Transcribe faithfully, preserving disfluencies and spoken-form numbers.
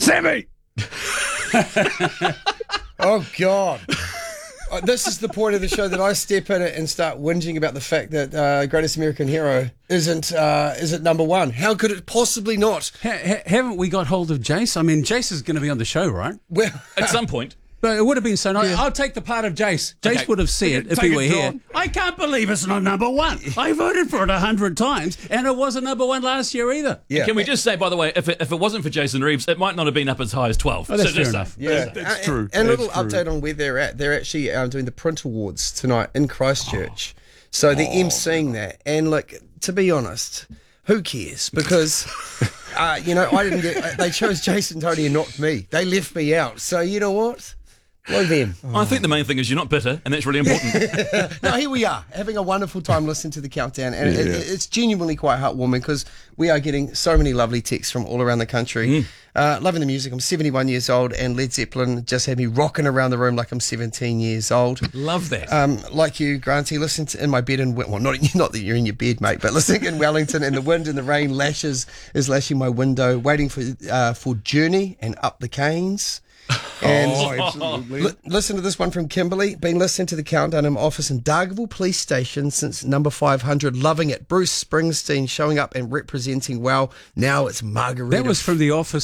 Sammy! Oh, God. Uh, This is the point of the show that I step in it and start whinging about the fact that uh, Greatest American Hero isn't uh, isn't number one. How could it possibly not? Ha- ha- haven't we got hold of Jace? I mean, Jace is going to be on the show, right? Well, At some point. But it would have been so nice. Yeah. I'll take the part of Jace. Jace Okay. would have said if Take he were it, here. John. I can't believe it's not number one. I voted for it a hundred times, and it wasn't number one last year either. yeah. Can we just say, by the way, if it, if it wasn't for Jason Reeves, it might not have been up as high as twelve. Oh, that's So just fair say- enough. Yeah, That's and- true. And a That's little true. update on where they're at. They're actually um, doing the Print Awards tonight in Christchurch. So they're emceeing that. And look, to be honest, who cares? Because, uh, you know, I didn't get. They chose Jason Tony and not me. They left me out. So you know what? Blow them. I think the main thing is you're not bitter, and that's really important. No, here we are, having a wonderful time listening to the countdown, and it, it, it's genuinely quite heartwarming because we are getting so many lovely texts from all around the country. Mm. Uh, loving the music. I'm seventy-one years old, and Led Zeppelin just had me rocking around the room like I'm seventeen years old. Love that. Um, like you, Granty, listen to in my bed in well, not not that you're in your bed, mate, but listening in Wellington, and the wind and the rain lashes is lashing my window, waiting for uh, for Journey and Up the Canes. And absolutely. li- listen to this one from Kimberly. Been listening to the countdown in my office in Dargaville Police Station since number five hundred. Loving it. Bruce Springsteen showing up and representing well. Now it's Margarita. That was from The Office.